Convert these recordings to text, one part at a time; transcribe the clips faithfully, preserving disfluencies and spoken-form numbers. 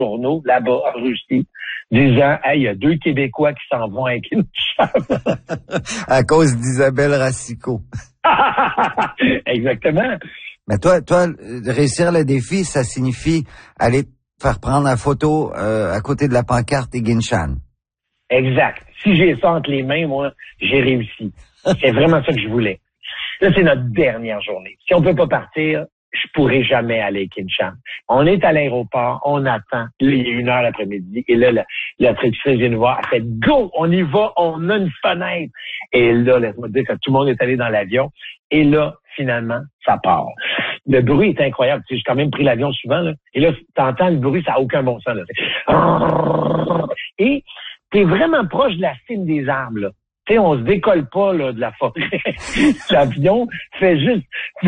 journaux là-bas en Russie, disant « Hey, il y a deux Québécois qui s'en vont avec une femme. » À cause d'Isabelle Racicot. Exactement. Mais toi, toi, réussir le défi, ça signifie aller faire prendre la photo euh, à côté de la pancarte des Ginshan. Exact. Si j'ai ça entre les mains, moi, j'ai réussi. C'est vraiment ça que je voulais. Là, c'est notre dernière journée. Si on peut pas partir, je pourrais jamais aller à Kinshan. On est à l'aéroport, on attend. Là, il y a une heure l'après-midi. Et là, la, la traductrice vient nous voir. Elle fait « Go! On y va! On a une fenêtre! » Et là, laisse-moi te dire que tout le monde est allé dans l'avion. Et là, finalement, ça part. Le bruit est incroyable. Tu sais, j'ai quand même pris l'avion souvent, là. Et là, t'entends le bruit, ça n'a aucun bon sens, là. Et t'es vraiment proche de la cime des arbres, là. Tu sais, on se décolle pas, là, de la forêt. L'avion fait juste,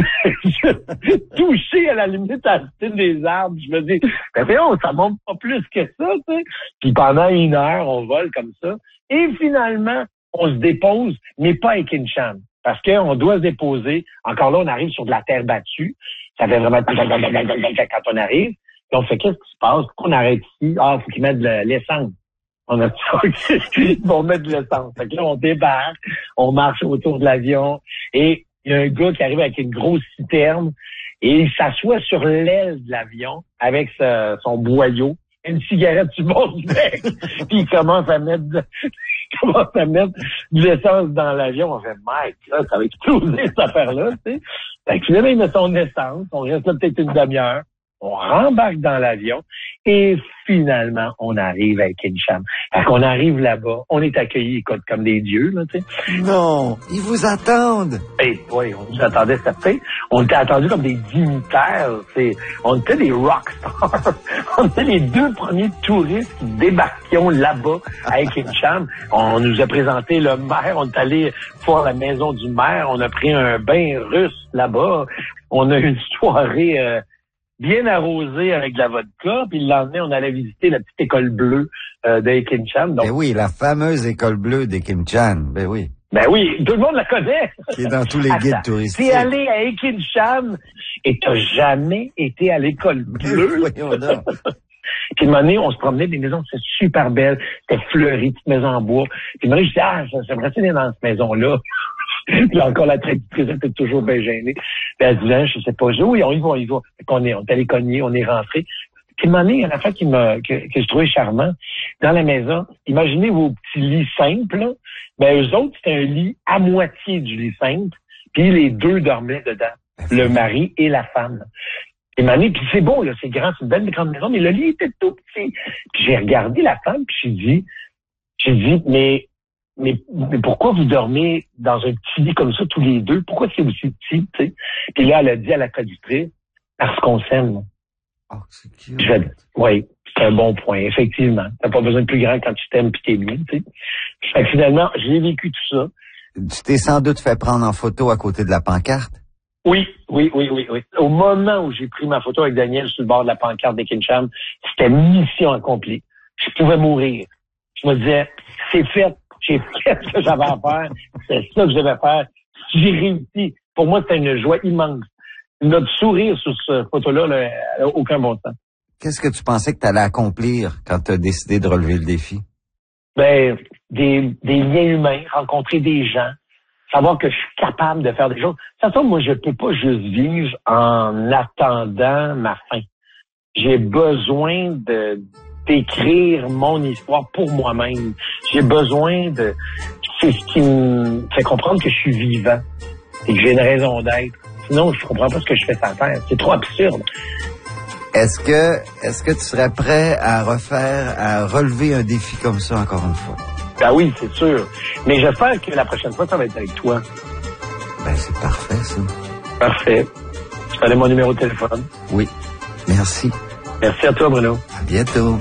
juste toucher à la limite à la cime des arbres. Je me dis, ben, voyons, ça monte pas plus que ça, tu sais. Puis pendant une heure, on vole comme ça. Et finalement, on se dépose, mais pas à Kinshan. Parce qu'on doit se déposer. Encore là, on arrive sur de la terre battue. Ça fait vraiment quand on arrive. Et on fait, qu'est-ce qui se passe? Pourquoi on arrête ici? Ah, faut qu'ils mettent de l'essence. On a ça. Ils vont mettre de l'essence. Fait que là, on débarque, on marche autour de l'avion et il y a un gars qui arrive avec une grosse citerne et il s'assoit sur l'aile de l'avion avec sa, son boyau, une cigarette sur le bord du bec, puis il commence à mettre de, il commence à mettre de l'essence dans l'avion. On fait, Mike, là, ça va exploser cette affaire-là, tu sais. Fait que finalement, il met son essence, on reste là peut-être une demi-heure. On rembarque dans l'avion et finalement, on arrive à Kinshan. Fait qu'on arrive là-bas, on est accueillis comme des dieux, là, tu sais. Non, ils vous attendent. Eh oui, on nous attendait certains. On était attendus comme des dignitaires, tu sais. On était des rockstars. On était les deux premiers touristes qui débarquions là-bas à Kinshan. On nous a présenté le maire, on est allé voir la maison du maire, on a pris un bain russe là-bas. On a eu une soirée... Euh, bien arrosé avec de la vodka, puis le lendemain, on allait visiter la petite école bleue euh, de Kinshan. Donc, ben oui, la fameuse école bleue de Kinshan, ben oui. Ben oui, tout le monde la connaît. Qui est dans tous les guides touristiques. T'es allé à Kinshan et t'as jamais été à l'école bleue. Voyons donc. Puis, une année, on se promenait, des maisons, c'était super belle, c'était fleuri, petite maison en bois. Puis, une année, je dis, ah, j'aimerais aller dans cette maison-là. Puis encore, la traductrice était toujours bien gênée. Puis, elle disait, je sais pas, je dis, oui, on y va, on y va. Fait qu'on est, on est allé cogner, on est rentré. Puis, une année, il y a une affaire qui m'a, que, que je trouvais charmant. Dans la maison, imaginez vos petits lits simples, là. Ben, eux autres, c'était un lit à moitié du lit simple. Puis, les deux dormaient dedans. Le mari et la femme. Et Mané, puis c'est beau, là, c'est grand, c'est une belle grande maison, mais le lit était tout petit. Puis j'ai regardé la femme, puis j'ai dit, j'ai dit, mais, mais, mais pourquoi vous dormez dans un petit lit comme ça tous les deux? Pourquoi c'est aussi petit, tu sais? Puis là, elle a dit à la traductrice, parce qu'on s'aime. Oh, c'est cute. Oui, c'est un bon point, effectivement. T'as pas besoin de plus grand quand tu t'aimes puis t'es bien, tu sais. Fait que finalement, j'ai vécu tout ça. Tu t'es sans doute fait prendre en photo à côté de la pancarte? Oui, oui, oui, oui, oui. Au moment où j'ai pris ma photo avec Daniel sur le bord de la pancarte de Kinshan, c'était mission accomplie. Je pouvais mourir. Je me disais, c'est fait. J'ai fait ce que j'avais à faire. C'est ça que je devais faire. J'ai réussi. Pour moi, c'était une joie immense. Notre sourire sur cette photo-là, là, n'a aucun bon sens. Qu'est-ce que tu pensais que tu allais accomplir quand tu as décidé de relever le défi? Ben, des, des liens humains, rencontrer des gens, savoir que je suis capable de faire des choses. De toute façon, moi, je peux pas juste vivre en attendant ma fin. J'ai besoin de d'écrire mon histoire pour moi-même. J'ai besoin de... C'est ce qui me fait comprendre que je suis vivant et que j'ai une raison d'être. Sinon, je comprends pas ce que je fais sans terre. C'est trop absurde. Est-ce que, est-ce que tu serais prêt à refaire, à relever un défi comme ça encore une fois? Ben oui, c'est sûr. Mais j'espère que la prochaine fois, ça va être avec toi. Ben, c'est parfait, ça. Parfait. Tu connais mon numéro de téléphone? Oui. Merci. Merci à toi, Bruno. À bientôt.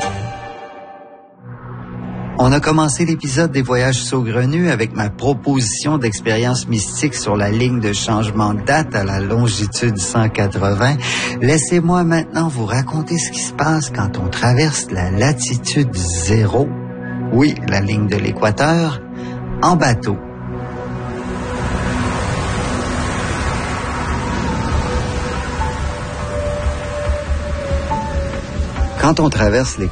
On a commencé l'épisode des Voyages saugrenus avec ma proposition d'expérience mystique sur la ligne de changement de date à la longitude cent quatre-vingts. Laissez-moi maintenant vous raconter ce qui se passe quand on traverse la latitude zéro, oui, la ligne de l'équateur, en bateau. Quand on traverse les